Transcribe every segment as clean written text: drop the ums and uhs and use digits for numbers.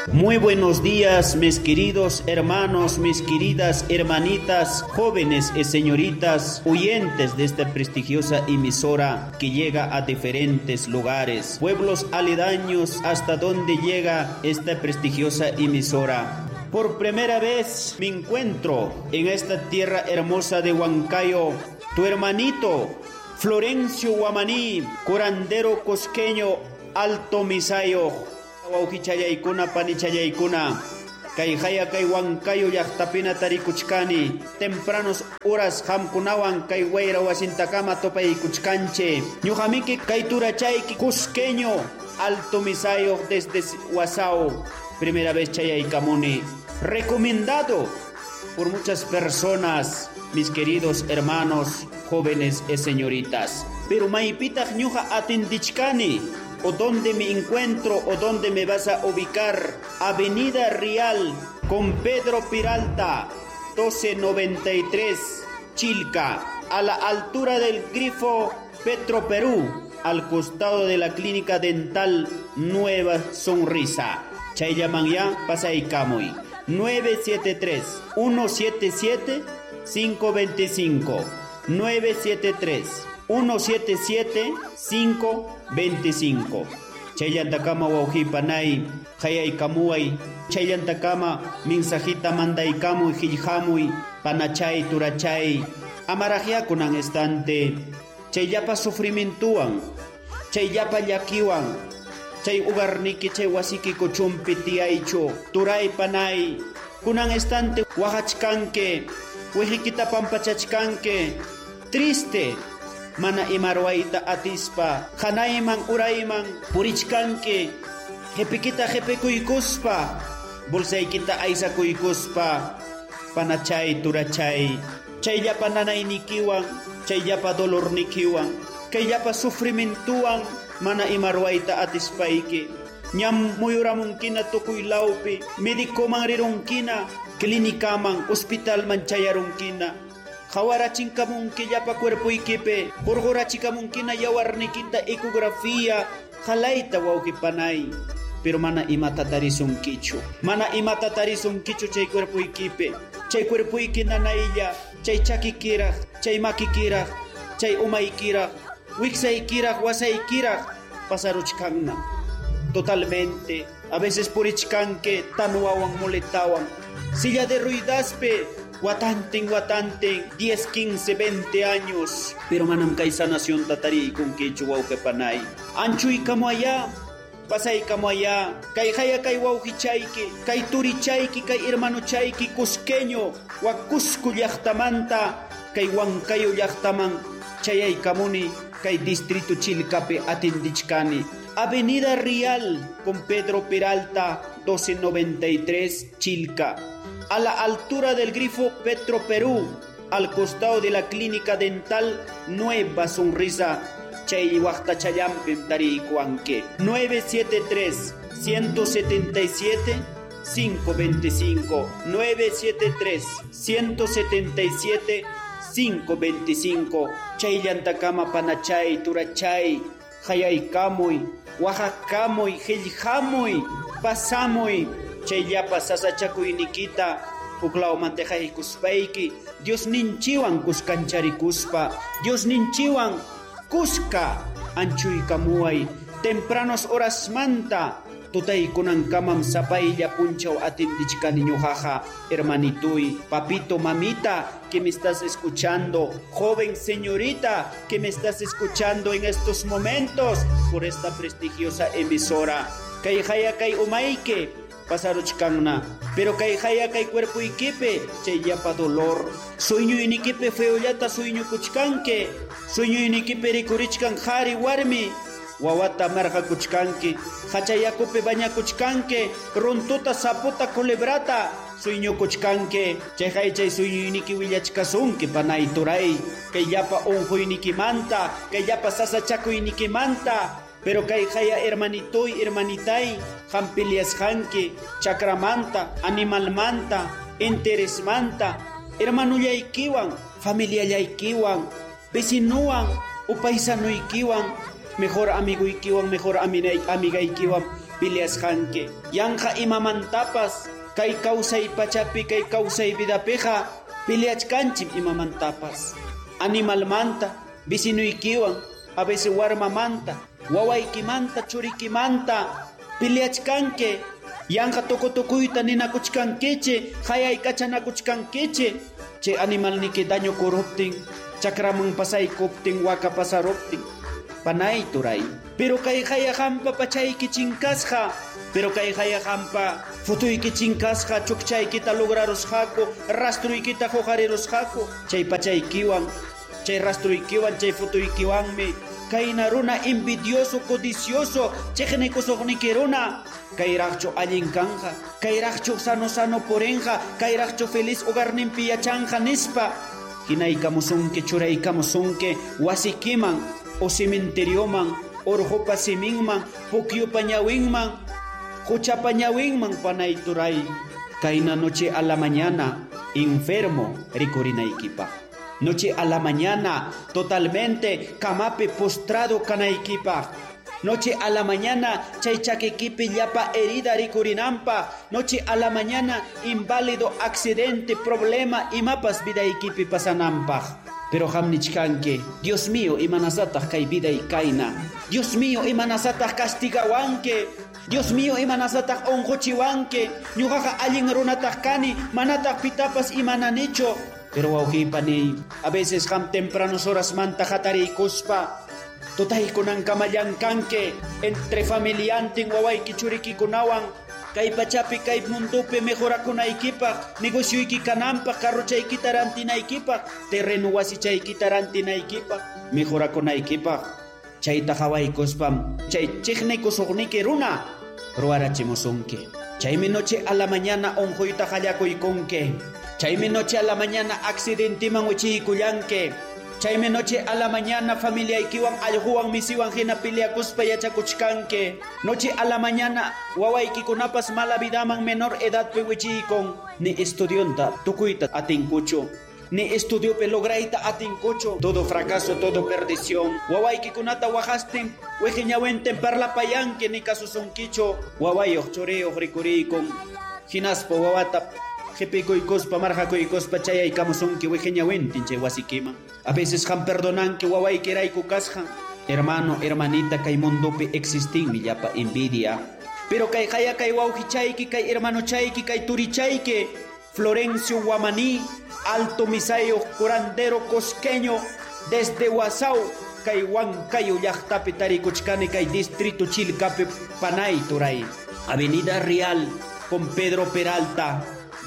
Muy buenos días, mis queridos hermanos, mis queridas hermanitas, jóvenes y señoritas, oyentes de esta prestigiosa emisora que llega a diferentes lugares, pueblos aledaños hasta donde llega esta prestigiosa emisora. Por primera vez me encuentro en esta tierra hermosa de Huancayo, tu hermanito Florencio Guamaní, curandero cosqueño, Alto Misayo. Waukichayaykuna panichayaykuna kay haya kay Huancayo llaqtapina tarikuchkani tempranos horas hamkunawan kay wayra wasintakama topaykuchkanche ñuqamiki kay turachayki cusqueño Alto Misayo desde Huasao primera vez chayaykamuni, recomendado por muchas personas, mis queridos hermanos jóvenes y señoritas, pero maypitaq ñuqa atindichkani o donde me encuentro o donde me vas a ubicar. Avenida Real con Pedro Peralta 1293 Chilca, a la altura del grifo Petro Perú, al costado de la clínica dental Nueva Sonrisa. Chay llaman ya pasaykamuy 973 177 525 973 177 525. Chaylantakama wauhipanay hayaykamuay, chaylantakama mensajita mandaykamuy hillhamuy panachay turachay amarajyakunan instante chayllapa sufrimientuwan, chayllapa llakiwan, chay ugarniki chay wasiki kuchumpi tiyaychu turay panay kunan instante wahachkanke wihikita pampachachkanke triste mana imarwaita atispa hanayman urayman purichkanke jepikita jepekuykuspa bolsaykita aysakuykuspa panachay turachay chayllapa nanaynikiwan chayllapa dolornikiwan kayllapa sufrimientuwan mana imarwaita atispayki ñam muyuramunkina tukuy lawpi médicoman rirunkina clínicaman hospitalman chayarunkina hawarachinkamunki llapa cuerpuykipi hurqurachikamunkina yawarnikita ecografía halayta wawqipanay pero mana imata tarisunkichu chay cuerpuyki nanaylla chay chakikiraq chay makikiraq chay umaykiraq wiksaykiraq wasaykiraq pasaruchkanna totalmente a veces purichkanke tanuwawan moletawan silla de ruidaspe watanten 10, 15, 20 años pero manam kay sanación tatari kunkichu wawqipanay anchuykamo allá pasaykamo allá kay haya kay wawqichayki kay turichayki kay hermanochayki cusqueño wa Cusco llaqtamanta kay Huancayo llaqtaman chayaykamuni kay distrito Chilcapi atindichkani. Avenida Real con Pedro Peralta 1293 Chilca, a la altura del grifo Petro Perú, al costado de la clínica dental Nueva Sonrisa, chay huachtachayampi tarikuanke 973 177 525 973 177 525. Chayllantakama panachay turachay hayaykamuy wahakamuy hillhamuy pasamuy chayllapa sasachakuynikita puklawmanta haykuspayki Dios ninchiwan kuskancharikuspa Dios ninchiwan kuska anchuykamuay tempranos horas manta tutaykunankamam sapaylla punchaw atindichkani ñuqaqa hermanituy, papito, mamita que me estás escuchando, joven señorita que me estás escuchando en estos momentos por esta prestigiosa emisora. Kay haya kay umayke pasaruchkanna, pero kay haya kay cuerpuykipi chayllapa dolor. Sueño inikipi feollata sueño kuchkanke, sueño inikipi rikurichkan hari warmi wawata marqa kuchkanki, hachayakupi bañakuchkanki, runtuta saputa culebrata sueño kuchkanki, chay sueñoyniki willachkasunki panay turay, kayllapa unquykimanta, kayllapa sasachakuynikimanta, pero kay haya hermanitoy hermanitay hampiliasqanki chakramanta, animalmanta, interesmanta, hermanullaykiwan, familiallaykiwan, vecinuwan, upaysanuykiwan, mejor amiguykiwan, mejor amigaykiwan piliasqanki. Yanqa imamantapas kay kawsay pachapi kay kawsay vidapiqa piliachkanchim imamantapas. Animalmanta, vicinuykiwan, a veces warmamanta, wawaykimanta, churikimanta, piliachkanki. Yanqa tukutukuyta ninakuchkankichi, hayaykachanakuchkankichi. Che animalniki daño kuruptin, chakraman pasaykuptin, waka pasaruptin, panay turay. Pero kay hayahampa pachayki chinkasqa, pero kay hayahampa futuyki chinkasqa, chukchaykita lograrusqaku, rastruykita huqarirusqaku, chay pachaykiwan, chay rastruykiwan, chay futuykiwanmi, kayna runa envidioso, codicioso, chejnekusuqniki runa, kayraqchu allin kanja, kayraqchu sano purinja, kayraqchu feliz hogarninpi yachanja nispa, hinaykamusunki, churaykamusunki, wasikiman, o cementerioman, orjopa siminman, pukyupa ñawinman, huchapa ñawinman panay turay. Kayna noche a la mañana, enfermo, rikurinaykipaq. Noche a la mañana, totalmente kamapi postrado kanaykipaq. Noche a la mañana, chay chakikipi llapa herida rikurinampa. Noche a la mañana, inválido, accidente, problema, imapas vidaykipi pasanampaq. Pero hamnichkanke, Dios mío, imanasataq kay viday kayna. Dios mío, imanasataq castigawanke. Dios mío, imanasataq onquchiwanke. Ñuqaqa allin runataq kani, manataq pitapas imananicho. Pero wawqipani, a veces ham tempranos horas manta hatariykuspa. Tutaykunan kamallank'anki entre familiantin wawayki churikikunawan kay pachapi kay mundupi mejorakunaykipaq, negocyuyki kananpaq, carruchaykita rantinaykipaq, terreno wasichaykita rantinaykipaq, mejorakunaykipaq. Chayta hawaykuspam chay chiqnikusuqniki runa ruwarachimusunki. Chaymi noche a la mañana onquyta hallakuykunki. Chaymi noche a la mañana accidentiman wichiykullanki. Chaymi noche a la mañana familiaykiwan allquwan misiwan hina piliakuspa yachakuchkanki. Noche a la mañana wawaykikunapas mala vidaman menor edadpi wichiykun. Ni estudianta tukuyta atinkuchu, ni estudiope lograyta atinkuchu. Todo fracaso, todo perdición. Wawaykikunata wajastin wejiñawenten parlapayanki ni kasusunkichu. Wawayuq churiyuq rikuriykun. Hinaspa wawata qhipikuykuspa marqakuykuspa chayaykamusunki wejiñawentin chay wasikiman. A veces han perdonanki wawaykirayku kasqa. Hermano, hermanita, kay mundupi existinmi llapa envidia. Pero kay haya kay wawqichayki, kay hermanochayki, kay turichayki, Florencio Guamaní, Alto Misayo, curandero cosqueño, desde Huasau, kay Huancayo llaqtapi tarikuchkani kay distrito Chilcapi panay turay. Avenida Real con Pedro Peralta,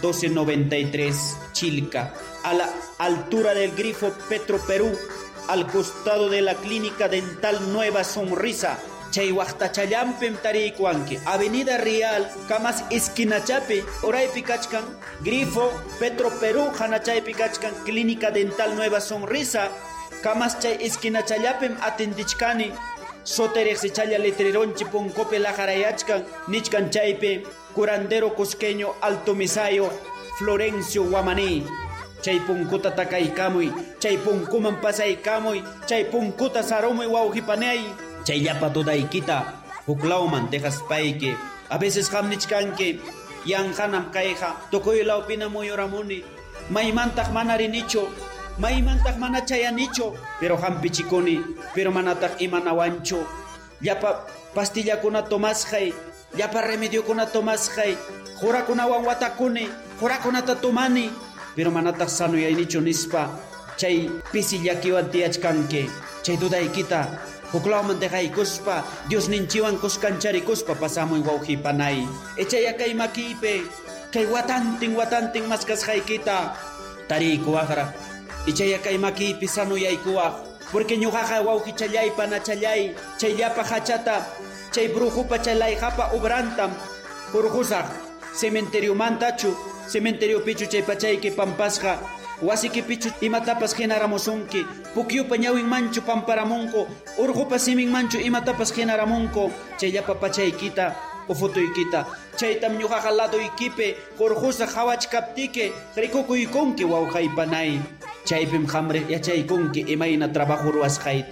1293, Chilca, a la altura del grifo Petro Perú, al costado de la clínica dental Nueva Sonrisa. Chay waqtachallampim tariykuanki. Avenida Real, kamas esquinachapi, oraypi kachkan, grifo Petro Perú, hanachaypi kachkan, clínica dental Nueva Sonrisa, kamas chay esquinachallapim atendichkani, soterexi chaya letreronchi punkopi lajarayachkan, nichkan chaypi, curandero cusqueño Alto Misayo, Florencio Guamaní. Chay punkuta takaykamuy, chay punkuman pasaykamuy, chay punkuta sarumuy wawqipanay, chay llapa tudaykita huklawman dejaspayki. A veces hamnichkanki, yanhanam kayqa, tukuylawpina muyuramuni, maymantaq mana rinichu, maymantaq mana chayanichu, pero hampichikuni, pero manataq imanawanchu. Llapa pastillakuna tomasqay, llapa remediokuna tomasqay, jurakunawan watakuni, jurakunata tumani, pero manataq sanuyaynichu nispa, chay pisillakiwan tiyachkanki, chay dudaykita huklawman dejaykuspa, Dios ninchiwan kuskancharikuspa pasamuy wawqipanay. Echaya kay makipi, kay watantin maskasqaykita tariykuwaqra. Echaya kay makipi sanuyaykuwaq, porque ñuqaqa wawqichallaypa nachallay, chay llapa hachata, chay brujupa chalayqapa ubrantam kurqusaq, cementerio mantachu, cementerio pichu chay pachayki pampasqa, wasiki pichu imatapas genaramusunki, pukyupa ñawin manchu pamparamunko, urqupa simin manchu imatapas genaramunko, chay llapa pachaykita ufutuykita, chaytam ñuqaqa laduykipi kurqusaq hawachkaptiki rikukuykunki wawqaypanay. Chaypim hamre yachaykunki imayna trabajo ruwasqayta.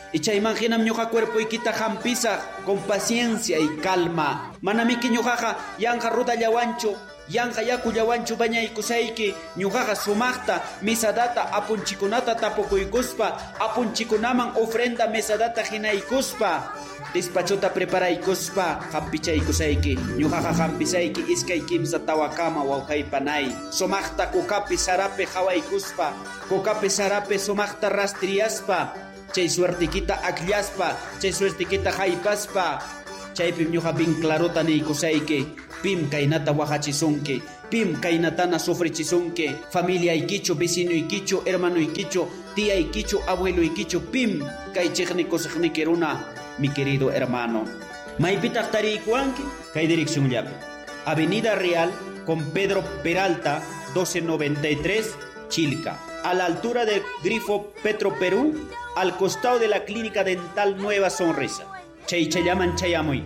Y chaymanhinam ñuqa cuerpoykita hampisa con paciencia y calma. Manamiki ñuqaqa yanqa ruta llawanchu, yanqa yaku llawanchu bañaykusayki. Ñuqaqa sumaqta misadata apunchikunata tapukuykuspa, apunchikunaman ofrenda mesadata hinaykuspa, despachota preparaykuspa hampichaykusayki. Ñuqaqa hampisayki iskay kimsa tawakama wawqaypanay. Sumaqta kukapi sarape hawaykuspa, kukapi sarape sumaqta rastriyaspa, chay suertikita akllaspa, chay suertikita haypaspa, chaypim ñuqa bin clarota niykusayki. Pim kaynata wahachisunki, pim kaynatana sufrichisunki, familiaykichu, vecinuykichu, hermanuykichu, tiyaykichu, abueluykichu, pim kay chiqnikusaqniki runa, mi querido hermano. Maypitaq tariykuwanki kay direccionllapi. Avenida Real con Pedro Peralta 1293, Chilca, a la altura del Grifo Petro Perú, al costado de la Clínica Dental Nueva Sonrisa. Chayaman Chayamoy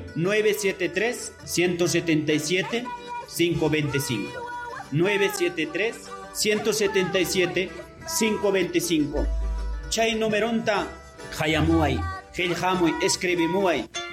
973-177-525 973-177-525 Chay numeronta Hayamuay Gelhamuy escribimuay